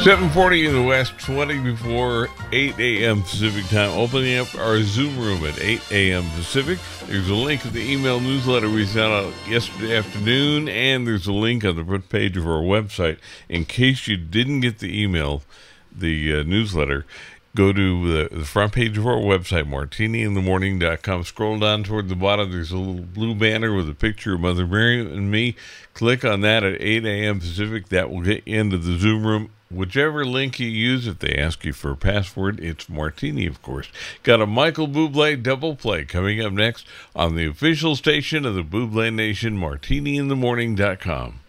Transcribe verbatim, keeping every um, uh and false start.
seven forty in the West, twenty before eight a.m. Pacific time. Opening up our Zoom room at eight a.m. Pacific. There's a link to the email newsletter we sent out yesterday afternoon, and there's a link on the front page of our website. In case you didn't get the email, the uh, newsletter, go to the, the front page of our website, martini in the morning dot com. Scroll down toward the bottom. There's a little blue banner with a picture of Mother Mary and me. Click on that at eight a.m. Pacific. That will get you into the Zoom room. Whichever link you use, if they ask you for a password, it's Martini, of course. Got a Michael Bublé double play coming up next on the official station of the Bublé Nation, martini in the morning dot com.